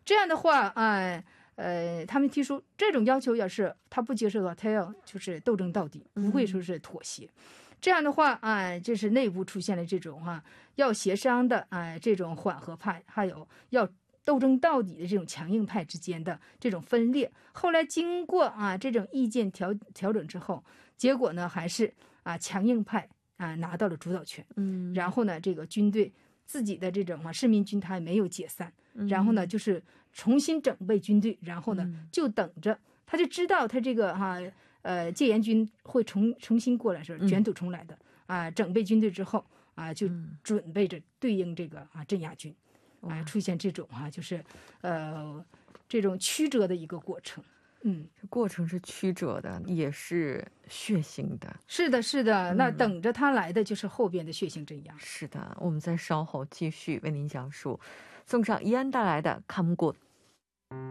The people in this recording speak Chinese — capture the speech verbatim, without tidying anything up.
这样的话啊，呃，他们提出这种要求，要是他不接受的话，他要就是斗争到底，不会说是妥协。这样的话啊，这是内部出现了这种哈、啊、要协商的啊这种缓和派，还有要斗争到底的这种强硬派之间的这种分裂。后来经过啊这种意见调调整之后，结果呢还是啊强硬派啊拿到了主导权。嗯，然后呢这个军队自己的这种啊市民军他也没有解散，然后呢就是重新整备军队，然后呢就等着，他就知道他这个哈、啊、呃戒严军会重重新过来是卷土重来的、嗯、啊，整备军队之后啊就准备着对应这个啊镇压军。啊，出现这种啊，就是呃，这种曲折的一个过程。嗯， 这过程是曲折的，也是血腥的。 是的，是的。那等着他来的就是后边的血腥镇压。 是的，我们再稍后继续为您讲述。送上怡安带来的《看过》。